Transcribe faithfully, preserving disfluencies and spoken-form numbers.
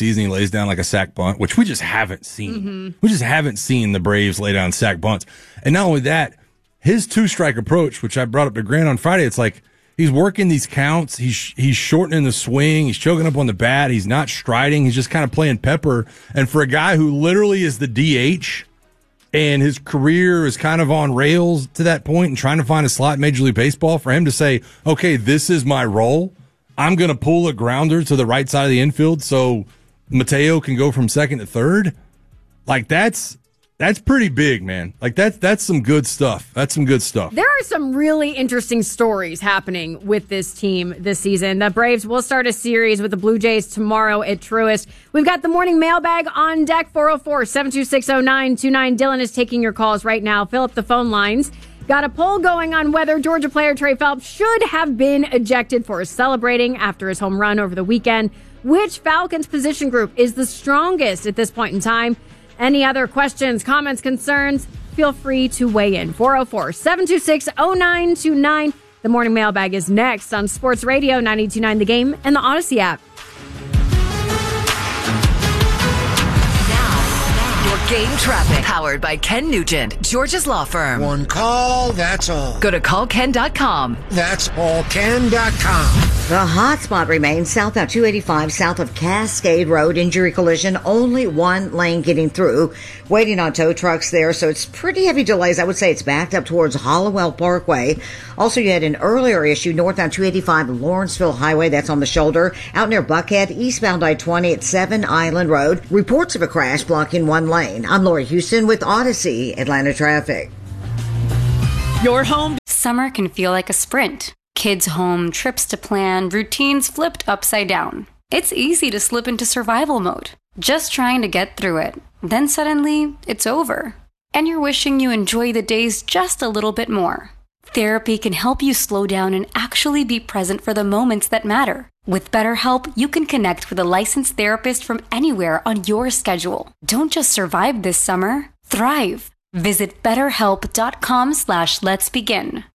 season he lays down like a sack bunt, which we just haven't seen. Mm-hmm. We just haven't seen the Braves lay down sack bunts. And not only that, his two-strike approach, which I brought up to Grant on Friday, it's like he's working these counts. He's he's shortening the swing. He's choking up on the bat. He's not striding. He's just kind of playing pepper. And for a guy who literally is the D H and his career is kind of on rails to that point and trying to find a slot in Major League Baseball, for him to say, okay, this is my role. I'm going to pull a grounder to the right side of the infield so Mateo can go from second to third. Like, that's that's pretty big, man. Like, that's, that's some good stuff. That's some good stuff. There are some really interesting stories happening with this team this season. The Braves will start a series with the Blue Jays tomorrow at Truist. We've got the morning mailbag on deck, four oh four, seven two six, oh nine two nine. Dylan is taking your calls right now. Fill up the phone lines. Got a poll going on whether Georgia player Trey Phelps should have been ejected for celebrating after his home run over the weekend. Which Falcons position group is the strongest at this point in time? Any other questions, comments, concerns? Feel free to weigh in. four oh four, seven two six, oh nine two nine. The morning mailbag is next on Sports Radio ninety-two point nine The Game and the Odyssey app. Game traffic, powered by Ken Nugent, Georgia's law firm. One call, that's all. Go to call ken dot com. That's all ken dot com. The hot spot remains south of two eighty-five, south of Cascade Road. Injury collision, only one lane getting through. Waiting on tow trucks there, so it's pretty heavy delays. I would say it's backed up towards Hollowell Parkway. Also, you had an earlier issue north on two eighty-five, Lawrenceville Highway. That's on the shoulder. Out near Buckhead, eastbound I twenty at Seven Island Road. Reports of a crash blocking one lane. I'm Lori Houston with Odyssey Atlanta Traffic. Your home. Summer can feel like a sprint. Kids home, trips to plan, routines flipped upside down. It's easy to slip into survival mode, just trying to get through it. Then suddenly, it's over. And you're wishing you enjoy the days just a little bit more. Therapy can help you slow down and actually be present for the moments that matter. With BetterHelp, you can connect with a licensed therapist from anywhere on your schedule. Don't just survive this summer, thrive. Visit betterhelp.com slash let's begin.